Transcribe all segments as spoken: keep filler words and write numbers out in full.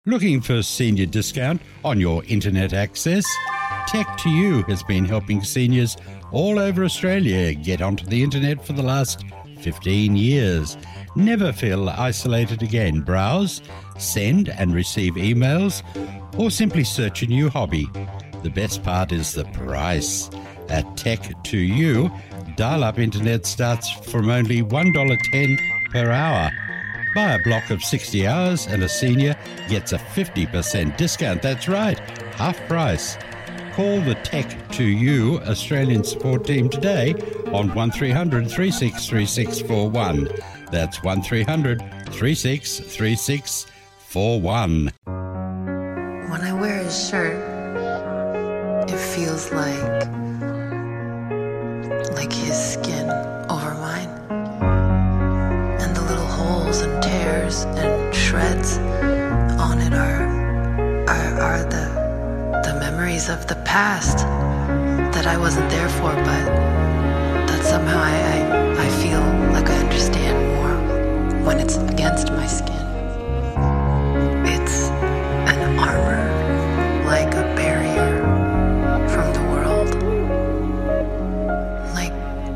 Looking for senior discount on your internet access? Tech to You has been helping seniors all over Australia get onto the internet for the last fifteen years. Never feel isolated again. Browse, send and receive emails, or simply search a new hobby. The best part is the price. At Tech to You, dial-up internet starts from only one dollar ten per hour. Buy a block of sixty hours and a senior gets a fifty percent discount. That's right, half price. Call the Tech to You Australian support team today on one three hundred, three six three six four one. That's one three hundred, three six three six four one. When I wear his shirt, it feels like like his skin over mine. And the little holes and tears and shreds on it are are, are the the memories of the past that I wasn't there for, but that somehow I, I, I feel like I understand more when it's against my skin. It's an armor, like a barrier from the world. Like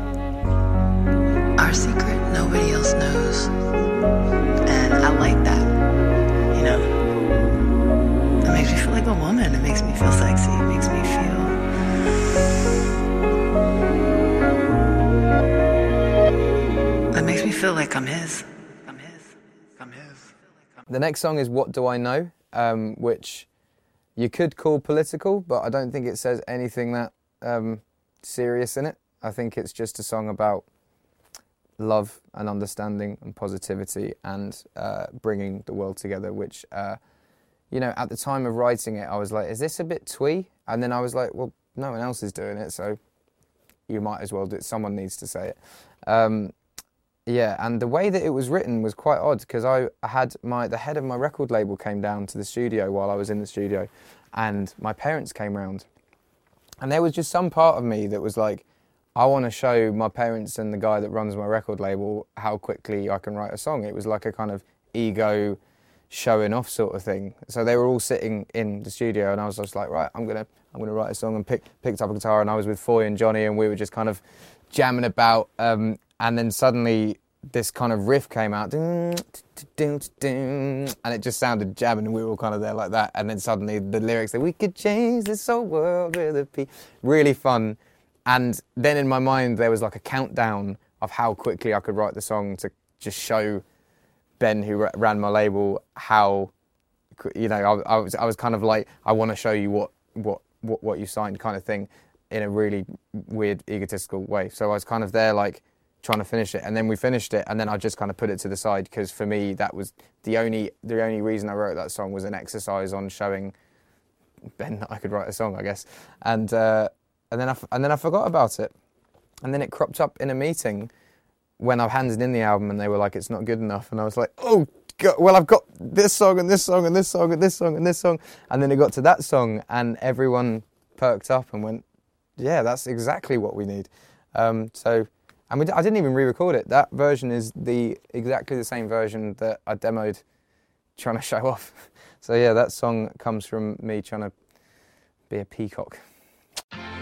our secret nobody else knows. And I like that, you know? It makes me feel like a woman. It makes me feel sexy. It makes me feel... It makes me feel like I'm his. I'm his. I'm his. The next song is What Do I Know, um, which you could call political, but I don't think it says anything that um, serious in it. I think it's just a song about love and understanding and positivity and uh, bringing the world together, which, uh, you know, at the time of writing it, I was like, is this a bit twee? And then I was like, well, no one else is doing it, so you might as well do it. Someone needs to say it. Um, yeah, and the way that it was written was quite odd, because I had my, the head of my record label came down to the studio while I was in the studio, and my parents came round. And there was just some part of me that was like, I want to show my parents and the guy that runs my record label how quickly I can write a song. It was like a kind of ego showing off sort of thing. So they were all sitting in the studio, and I was just like, right, I'm gonna I'm gonna write a song, and pick, picked up a guitar, and I was with Foy and Johnny, and we were just kind of jamming about. Um, and then suddenly this kind of riff came out, and it just sounded jamming, and we were all kind of there like that. And then suddenly the lyrics that we could change this whole world with a P, really fun. And then in my mind, there was like a countdown of how quickly I could write the song to just show Ben, who ran my label, how, you know, I, I was I was kind of like, I want to show you what, what, what, what you signed kind of thing, in a really weird, egotistical way. So I was kind of there like trying to finish it. And then we finished it, and then I just kind of put it to the side, because for me, that was the only, the only reason I wrote that song was an exercise on showing Ben that I could write a song, I guess. And, uh, And then, I, and then I forgot about it. And then it cropped up in a meeting when I handed in the album, and they were like, it's not good enough. And I was like, oh, God, well, I've got this song and this song and this song and this song and this song. And then it got to that song, and everyone perked up and went, yeah, that's exactly what we need. Um, so, and we, I didn't even re-record it. That version is the exactly the same version that I demoed trying to show off. So yeah, that song comes from me trying to be a peacock.